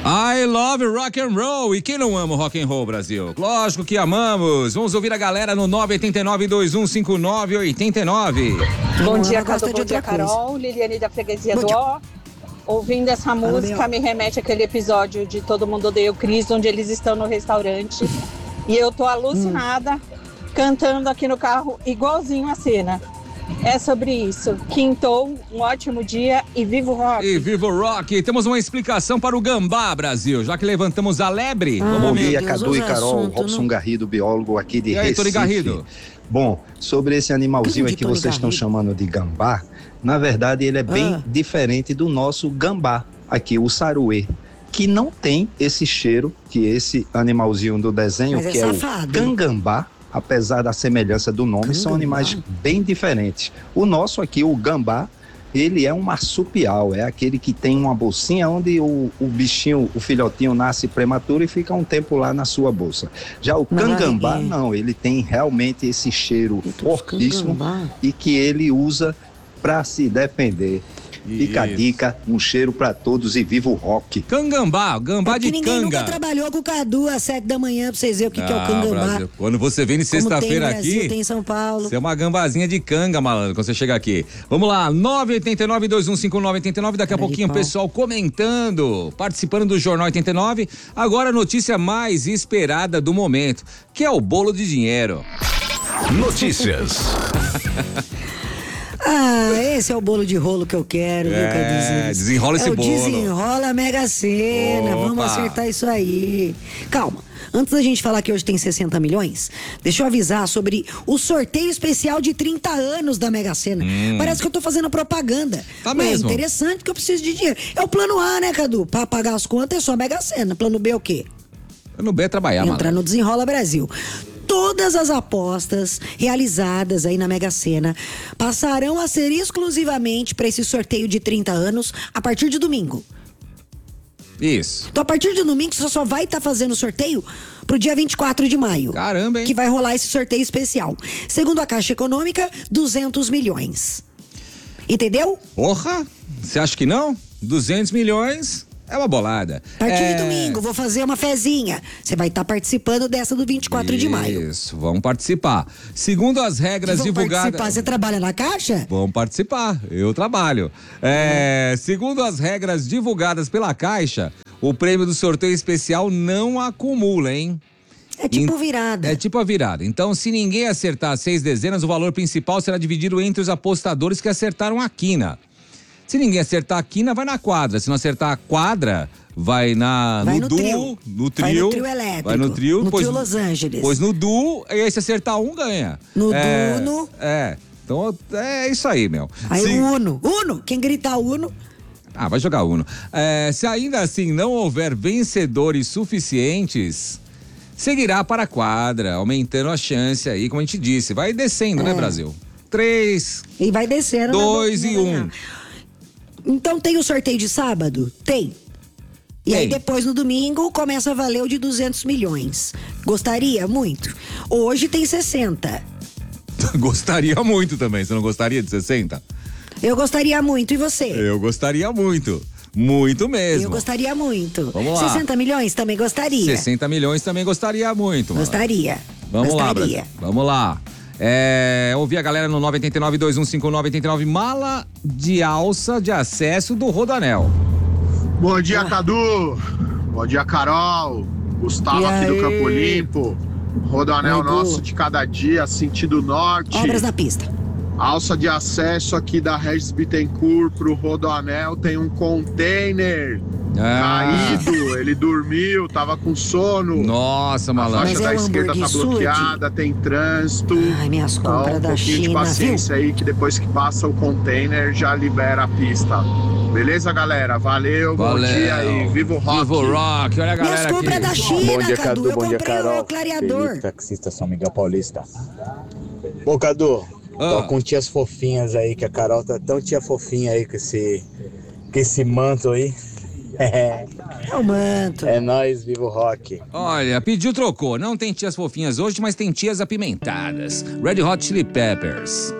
I love rock and roll. E quem não ama o rock and roll, Brasil? Lógico que amamos. Vamos ouvir a galera no 989-2159-89. Bom dia, Cadu. Bom dia, Carol. Liliane da Freguesia do Ó. Ouvindo essa música me remete àquele episódio de Todo Mundo Odeia o Chris, onde eles estão no restaurante. E eu tô alucinada, cantando aqui no carro, igualzinho a cena. É sobre isso. Quintou, um ótimo dia e viva o rock. E viva o rock. Temos uma explicação para o gambá, Brasil, já que levantamos a lebre. Bom dia, Cadu e Carol. Robson Garrido, biólogo aqui de Recife. Tony Garrido. Bom, sobre esse animalzinho aí que vocês estão chamando de gambá, na verdade ele é bem diferente do nosso gambá, aqui, o saruê, que não tem esse cheiro que esse animalzinho do desenho, que é o cangambá. Apesar da semelhança do nome, são animais bem diferentes. O nosso aqui, o gambá, ele é um marsupial, é aquele que tem uma bolsinha onde o bichinho, o filhotinho nasce prematuro e fica um tempo lá na sua bolsa. Já o cangambá, não, ele tem realmente esse cheiro fortíssimo e que ele usa para se defender. Fica a dica, um cheiro pra todos e viva o rock. Cangambá, gambá de ninguém canga. Nunca trabalhou com o Cadu às 7 da manhã pra vocês verem o que é o cangambá. Brasil. Quando você vem de sexta-feira aqui, tem em São Paulo. Você é uma gambazinha de canga, malandro, quando você chega aqui. Vamos lá, 989-2159-89, daqui a pouquinho o pessoal comentando, participando do Jornal 89. Agora a notícia mais esperada do momento, que é o bolo de dinheiro. Notícias. Esse é o bolo de rolo que eu quero, viu, Cadu? Desenrola esse bolo. Desenrola a Mega Sena. Opa. Vamos acertar isso aí. Calma. Antes da gente falar que hoje tem 60 milhões, deixa eu avisar sobre o sorteio especial de 30 anos da Mega Sena. Parece que eu tô fazendo propaganda. Tá mas mesmo. É interessante que eu preciso de dinheiro. É o plano A, né, Cadu? Pra pagar as contas é só a Mega Sena. Plano B é o quê? Plano B é trabalhar, Entrar malandro. no Desenrola Brasil. Todas as apostas realizadas aí na Mega Sena passarão a ser exclusivamente para esse sorteio de 30 anos a partir de domingo. Isso. Então, a partir de domingo, você só vai estar fazendo o sorteio pro dia 24 de maio. Caramba, hein? Que vai rolar esse sorteio especial. Segundo a Caixa Econômica, 200 milhões. Entendeu? Porra, você acha que não? 200 milhões... É uma bolada. A partir de domingo, vou fazer uma fezinha. Você vai estar participando dessa do 24 de maio. Isso, vamos participar. Segundo as regras divulgadas... Você trabalha na Caixa? Vamos participar, eu trabalho. Segundo as regras divulgadas pela Caixa, o prêmio do sorteio especial não acumula, hein? É tipo virada. É tipo a virada. Então, se ninguém acertar 6 dezenas, o valor principal será dividido entre os apostadores que acertaram a quina. Se ninguém acertar a quina, vai na quadra. Se não acertar a quadra, vai no duo. No trio. Vai no trio elétrico. Vai no trio. No trio Los Angeles. Pois no duo, e aí se acertar um, ganha. No duo. Então, é isso aí, meu. Aí o Uno. Uno! Quem gritar Uno... vai jogar Uno. Se ainda assim não houver vencedores suficientes... seguirá para a quadra, aumentando a chance aí, como a gente disse. Vai descendo, né, Brasil? 3. E vai descendo. 2 e 1. Então tem o sorteio de sábado? Tem. E aí depois no domingo começa a valer o de 200 milhões. Gostaria? Muito. Hoje tem 60. Gostaria muito também. Você não gostaria de 60? Eu gostaria muito. E você? Eu gostaria muito. Muito mesmo. Eu gostaria muito. Vamos lá. 60 milhões também gostaria. 60 milhões também gostaria muito. Gostaria. Vamos lá, Brasil. Vamos lá. Ouvir a galera no 989-2159-89. Mala de alça de acesso do Rodoanel. Bom dia, Cadu. Bom dia, Carol. Gustavo aqui do Campo Limpo. Rodoanel nosso de cada dia, sentido norte. Obras na pista. Alça de acesso aqui da Regis Bittencourt pro Rodoanel tem um container caído, ele dormiu, tava com sono. Nossa, malandro. A faixa da esquerda tá bloqueada, tem trânsito. Ai, minhas compras então, da um pouquinho China, de paciência aí, que depois que passa o container já libera a pista. Beleza, galera? Valeu. Bom dia e viva o rock. Viva o rock, olha a galera aqui. Minhas compras da China, bom dia, Cadu. Bom dia, Carol. O clareador. Felipe, taxista São Miguel Paulista. Ô, Cadu, tô com tias fofinhas aí, que a Carol tá tão tia fofinha aí com esse manto aí. É o manto. É nóis, viva o rock. Olha, pediu, trocou. Não tem tias fofinhas hoje, mas tem tias apimentadas. Red Hot Chili Peppers.